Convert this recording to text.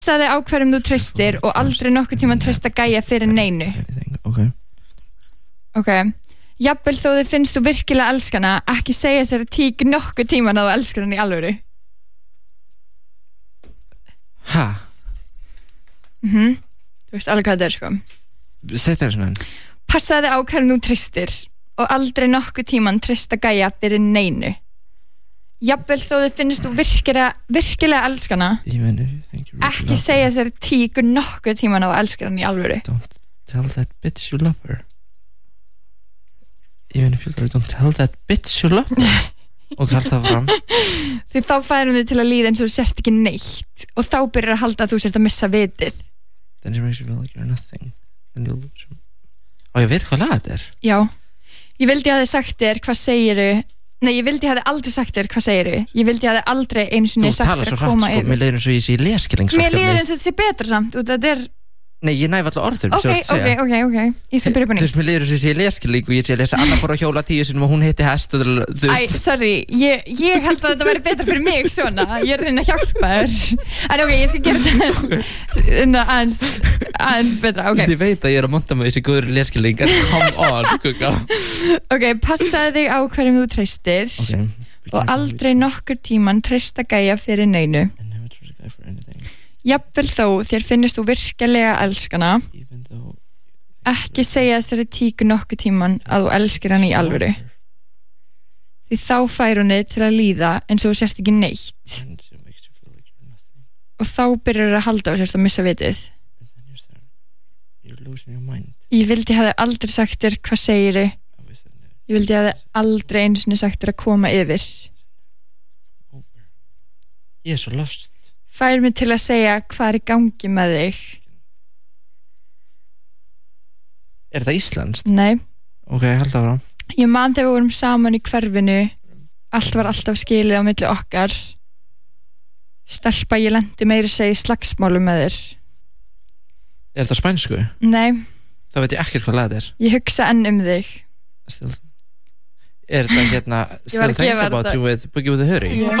Passaði á hverjum þú treystir og aldrei nokkuð tíma treysta gæja fyrir neinu. Ok. Jafnvel þó þið finnst þú virkilega elskana, ekki segja sér tík nokkuð tíman að þú elskar hann í alvöru. Ha? Þú veist alveg hvað þetta sko. Sett það svona. Passaði á hverjum þú treystir og aldrei nokkuð tíman treysta gæja fyrir neinu. Jafnvel þó þið finnst þú virkilega elskana, ekki segja sér tík nokkuð tíman að þú elskar hann í alvöru. Don't tell that bitch you love her. Even if you don't tell that bitch you love her. Og halda fram. Því þá færum þið til að líða eins og þú sért ekki neitt og þá byrjar að halda að þú sért að missa vitið. Then she makes you feel like you're nothing. Og ég veit hvað lag þetta er. Já, ég vildi að þið sagt þér hvað segiru. Nei, ég vildi að þið aldrei sagt þér hvað segiru. Ég vildi að þið aldrei einu sinni sagt þér að koma yfir. Mér leiður eins og ég sé í leskillingsverkefni. Mér leiður eins og þetta sé betra samt og þetta er... Nei, ég næf alltaf orður. Ok. Ég skal byrja upp á nýtt. Þú veist, mér leiður eins og ég sé í leskilling og ég sé að lesa Anna fór á hjóla 10 sinnum og hún hitti hest og sorry, ég held að þetta væri betra fyrir mig svona. Ég er að reyna að hjálpa þér. En ok, ég skal gera þetta aðeins betra, ok. Ég veit að ég er að monta með þessi góður leskilling en come on, kukka. Ok, passaði þig á hverjum þú treystir og aldrei nokkur tíman treysta gæja fyrir neinu. Jafnvel þó þér finnist þú virkilega elskana, ekki segja þessari tíku nokkuð tíman að þú elskir hann í alvöru. Því þá fær hún þig til að líða eins og þú sért ekki neitt. Og þá byrjar að halda og sért að missa vitið. Ég vildi hafa aldrei sagt þér hvað segiru. Ég vildi hafa aldrei einu sinni sagt þér að koma yfir. Ég er svo lost. Fær mig til að segja hvað er í gangi með þig. Er það íslenskt? Nei. Ok, halda áfram. Ég man þegar við vorum saman í hverfinu. Allt var alltaf skilið á milli okkar. Stelpa, ég lendi meira segja í slagsmálu með þér. Er það spænsku? Nei. Það veit ég ekkert hvað lag þetta er. Ég hugsa enn þig. Er þetta hérna Still Think About You with Boogie with the Hoodie?